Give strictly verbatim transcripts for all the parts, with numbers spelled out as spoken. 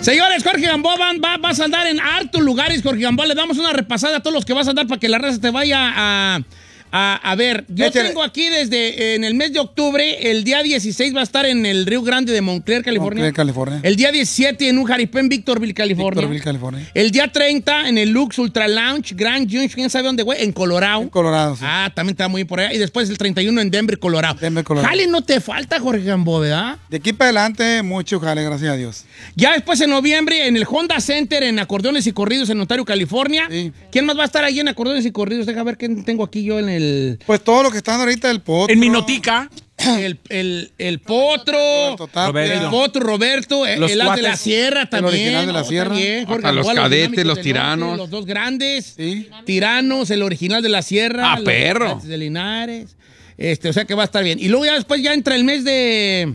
Señores, Jorge Gamboa van, va, vas a andar en hartos lugares, Jorge Gamboa. Le damos una repasada a todos los que vas a andar para que la raza te vaya a... A, a ver, yo Échale. tengo aquí desde en el mes de octubre, el día dieciséis va a estar en el Río Grande de Montclair, California. Montclair, California. El día diecisiete en un jaripeo en Victorville, California. Victorville, California. El día treinta en el Lux Ultra Lounge, Grand Junction, ¿quién sabe dónde, güey? En Colorado. En Colorado, sí. Ah, también está muy por allá. Y después el treinta y uno en Denver, Colorado. Denver, Colorado. Jale no te falta, Jorge Gamboa, ¿verdad? De aquí para adelante, mucho jale, gracias a Dios. Ya después en noviembre en el Honda Center en Acordeones y Corridos en Ontario, California. Sí. ¿Quién más va a estar ahí en Acordeones y Corridos? Deja ver qué tengo aquí yo en el... Pues todo lo que están ahorita, el Potro. En Minotica. El, el, el Potro, Roberto, el Potro, Roberto, el, el As de la Sierra también. El original de la Sierra. Bien, Jorge, los cadetes, los tiranos. Norte, los dos grandes. Sí. Tiranos, el original de la Sierra. Ah, perro. Los de Linares. Este, o sea que va a estar bien. Y luego ya después ya entra el mes de...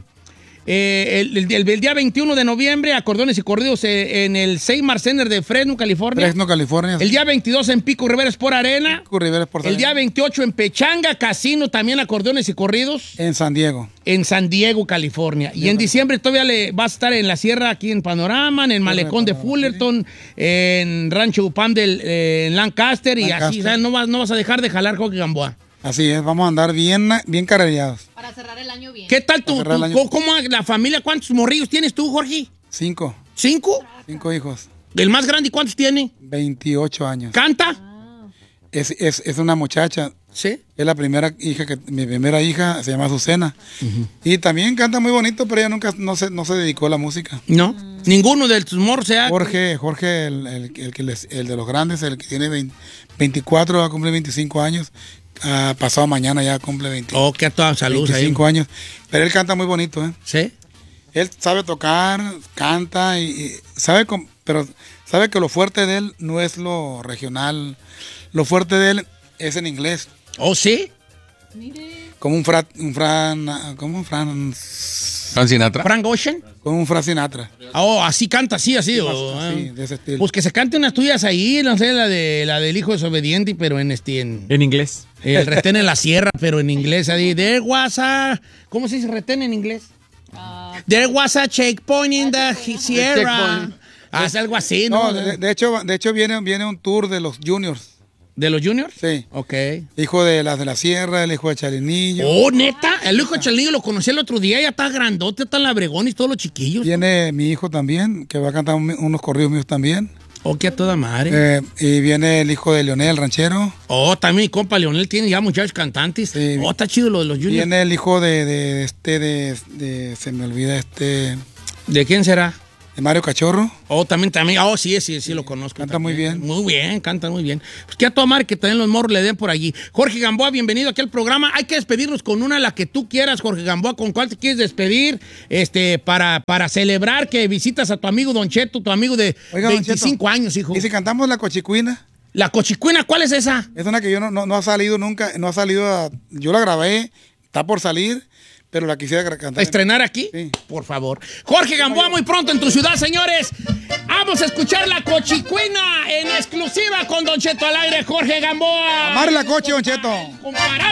Eh, el, el, el, el día veintiuno de noviembre, Acordeones y Corridos eh, en el Seymour Center de Fresno, California. Fresno, California. El día veintidós en Pico Rivera Sport Arena. Pico Rivera Sport El Arena. día veintiocho en Pechanga Casino, también Acordeones y Corridos. En San Diego. En San Diego, California. Y en diciembre todavía le va a estar en la Sierra, aquí en Panorama, en el Malecón de Fullerton, en Rancho Upam del, eh, en Lancaster, y Lancaster. así, ¿sabes? No vas, no vas a dejar de jalar Jorge Gamboa. Así es, vamos a andar bien, bien carrereados. Para cerrar el año bien. ¿Qué tal tu, Para cerrar el tu año. cómo la familia? ¿Cuántos morrillos tienes tú, Jorge? Cinco. ¿Cinco? Cinco hijos. ¿El más grande cuántos tiene? veintiocho años. ¿Canta? Es, es, es una muchacha. Sí. Es la primera hija, que mi primera hija se llama Azucena. Uh-huh. Y también canta muy bonito, pero ella nunca no se, no se dedicó a la música. ¿No? Mm. Ninguno de tus morros sea... Jorge, Jorge el, el, el, que les, el de los grandes, el que tiene veinte, veinticuatro, va a cumplir veinticinco años. Uh, pasado mañana ya cumple veinte, oh, que a toda salud veinticinco ahí. años. Pero él canta muy bonito, ¿eh? Sí. Él sabe tocar, canta, y, y sabe, con, pero sabe que lo fuerte de él no es lo regional. Lo fuerte de él es en inglés. ¿Oh, sí? Como un Fran, un Fran, como un Fran... ¿Fran Sinatra? ¿Frank Ocean? Como un Fran Sinatra. Oh, así canta, así, así. Sí, oh, así, de ese estilo. Pues que se cante unas tuyas ahí, no sé, la de la del hijo desobediente, pero en este... En, en inglés. El retén en la sierra, pero en inglés. Ahí, there was a... ¿Cómo se dice retén en inglés? Uh, there was a checkpoint in the sierra. Ah, es algo así, ¿no? No, de, de hecho, de hecho viene, viene un tour de los juniors. ¿De los juniors? Sí. Ok. Hijo de las de la Sierra, el hijo de Chalinillo. Oh, ¿neta? El hijo de Chalinillo lo conocí el otro día, ya está grandote, está en Labregón y todos los chiquillos. Viene mi hijo también, que va a cantar un, unos corridos míos también. Oh, que a toda madre. Eh, y viene el hijo de Leonel, el ranchero. Oh, también mi compa Leonel tiene ya muchachos cantantes. Sí. Oh, está chido lo de los juniors. Viene el hijo de, de, de este, de, de, se me olvida este... ¿De quién será? De Mario Cachorro. Oh, también, también. Oh, sí, sí, sí, lo conozco. Canta también. muy bien. Muy bien, canta muy bien. Pues que a toda madre que también los morros le den por allí. Jorge Gamboa, bienvenido aquí al programa. Hay que despedirnos con una, la que tú quieras, Jorge Gamboa. ¿Con cuál te quieres despedir? Este, para, para celebrar que visitas a tu amigo Don Cheto, tu amigo de Oiga, veinticinco Cheto, años, hijo. ¿Y si cantamos la cochicuina? ¿La cochicuina? ¿Cuál es esa? Es una que yo no, no, no ha salido nunca, no ha salido a, yo la grabé, está por salir. Pero la quisiera cantar. ¿Estrenar aquí? Sí. Por favor. Jorge Gamboa, muy pronto en tu ciudad, señores. Vamos a escuchar la cochicuina en exclusiva con Don Cheto al aire, Jorge Gamboa. Amar la coche, Don Cheto. Comparar